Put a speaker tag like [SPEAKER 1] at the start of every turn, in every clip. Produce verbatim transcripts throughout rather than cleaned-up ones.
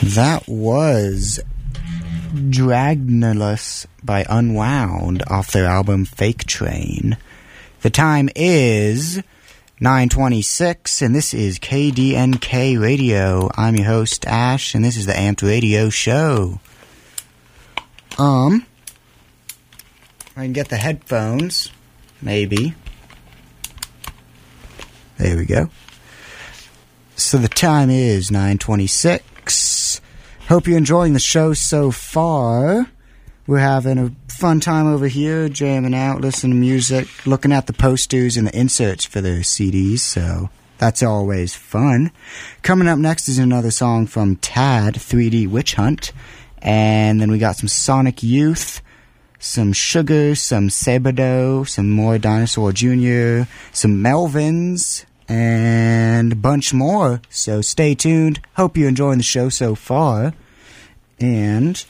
[SPEAKER 1] That was Dragnolus by Unwound off their album Fake Train. The time is nine twenty-six, and this is K D N K Radio. I'm your host, Ash, and this is the Amped Radio Show. Um, I can get the headphones, maybe. There we go. So the time is nine twenty-six. Hope you're enjoying the show so far. We're having a fun time over here, jamming out, listening to music, looking at the posters and the inserts for the C Ds, so that's always fun. Coming up next is another song from Tad, three D Witch Hunt, and then we got some Sonic Youth, some Sugar, some Sebado, some more Dinosaur Junior, some Melvins, and a bunch more. So stay tuned. Hope you're enjoying the show so far. And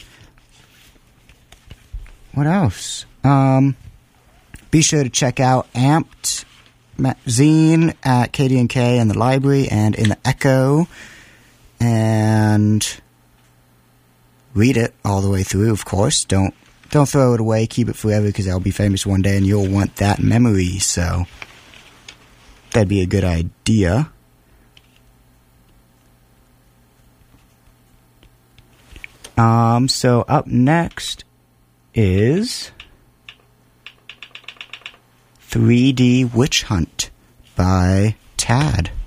[SPEAKER 1] what else? Um, be sure to check out Amped Zine at K D N K and the library and in the Echo. And read it all the way through, of course. Don't don't throw it away. Keep it forever, because I'll be famous one day and you'll want that memory. So that'd be a good idea. Um, so up next is three D Witch Hunt by Tad.